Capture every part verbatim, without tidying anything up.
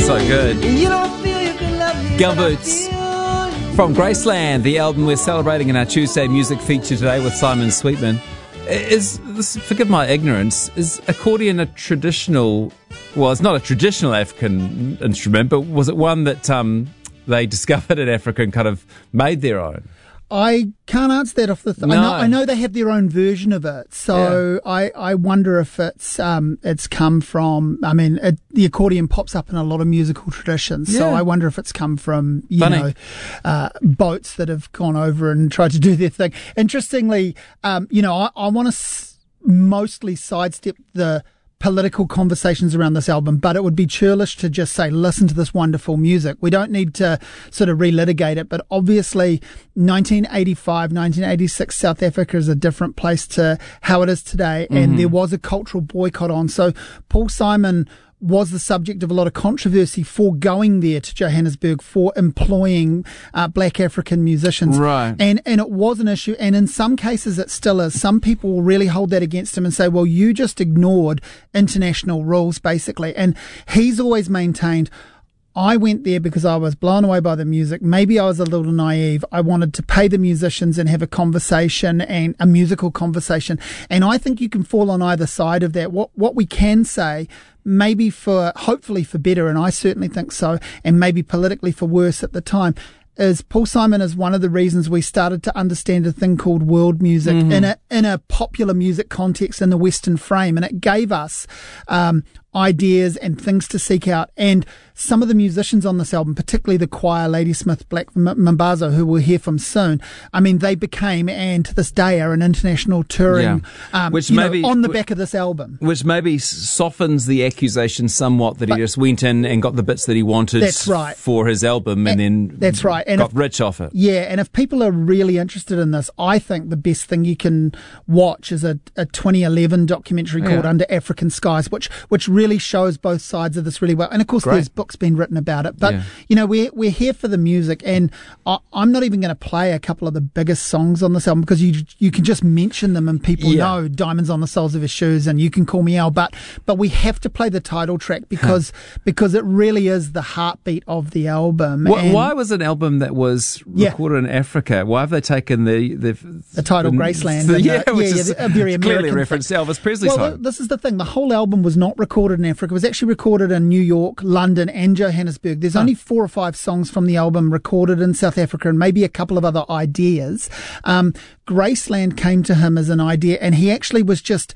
so good. You don't feel you can love me. Gumboots from Graceland, the album we're celebrating in our Tuesday music feature today with Simon Sweetman. Is, forgive my ignorance, is accordion a traditional, well, it's not a traditional African instrument, but was it one that um, they discovered in Africa and kind of made their own? I can't answer that off the. Th- No. I, know, I know they have their own version of it, so Yeah. I, I wonder if it's um it's come from. I mean, it, the accordion pops up in a lot of musical traditions, so Yeah. I wonder if it's come from you Funny. know uh, boats that have gone over and tried to do their thing. Interestingly, um, you know, I, I want to s- mostly sidestep the political conversations around this album, but it would be churlish to just say, listen to this wonderful music. We don't need to sort of relitigate it, but obviously nineteen eighty-five, nineteen eighty-six South Africa is a different place to how it is today, and there was a cultural boycott on. So Paul Simon was the subject of a lot of controversy for going there to Johannesburg, for employing uh, black African musicians. Right. And and it was an issue, and in some cases it still is. Some people will really hold that against him and say, well, you just ignored international rules, basically. And he's always maintained, I went there because I was blown away by the music. Maybe I was a little naive. I wanted to pay the musicians and have a conversation, and a musical conversation. And I think you can fall on either side of that. What what we can say, maybe for, hopefully for better, and I certainly think so, and maybe politically for worse at the time, is Paul Simon is one of the reasons we started to understand a thing called world music Mm-hmm. in a in a popular music context in the Western frame, and it gave us um, ideas and things to seek out. And some of the musicians on this album, particularly the choir, Ladysmith Black M- Mambazo, who we'll hear from soon, I mean, they became, and to this day are, an international touring, Yeah. um, Which you know, maybe- on the back of this album. Which maybe s- softens the accusation somewhat that he just went in and got the bits that he wanted That's right. for his album and, And- then that's right. And got if- rich off it. Yeah, and if people are really interested in this, I think the best thing you can watch is a, a twenty eleven documentary called Yeah. Under African Skies, which which really shows both sides of this really well. And of course, Great. there's books been written about it. But Yeah. you know, we're we're here for the music, and I, I'm not even going to play a couple of the biggest songs on this album because you you can just mention them and people Yeah. know Diamonds on the Soles of His Shoes and You Can Call Me Al. But but we have to play the title track because because it really is the heartbeat of the album. Why, And why was an album that was Yeah. recorded in Africa? Why have they taken the the, The title Graceland, The, and, yeah, uh, which yeah, is yeah, a very clearly American referenced to Elvis Presley's Well, home. th- this is the thing. The whole album was not recorded in Africa. It was actually recorded in New York, London, and Johannesburg. There's only four or five songs from the album recorded in South Africa, and maybe a couple of other ideas. Um, Graceland came to him as an idea, and he actually was just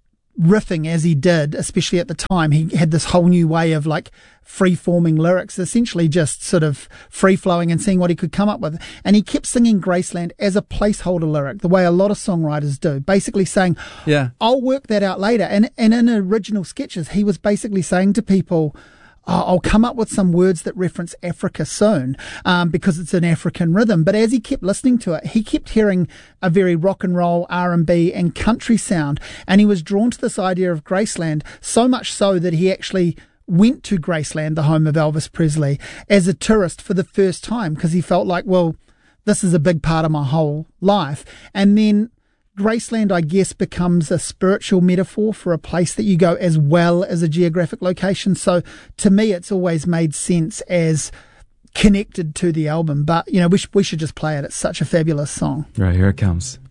riffing as he did, especially at the time. He had this whole new way of like free-forming lyrics, essentially just sort of free-flowing and seeing what he could come up with. And he kept singing Graceland as a placeholder lyric, the way a lot of songwriters do, basically saying, Yeah. I'll work that out later. And, and in original sketches, he was basically saying to people, oh, I'll come up with some words that reference Africa soon, um, because it's an African rhythm. But as he kept listening to it, he kept hearing a very rock and roll, R and B and country sound. And he was drawn to this idea of Graceland, so much so that he actually went to Graceland, the home of Elvis Presley, as a tourist for the first time, because he felt like, well, this is a big part of my whole life. And then Graceland, I guess, becomes a spiritual metaphor for a place that you go as well as a geographic location. So to me, it's always made sense as connected to the album. But, you know, we, sh- we should just play it. It's such a fabulous song. Right, here it comes.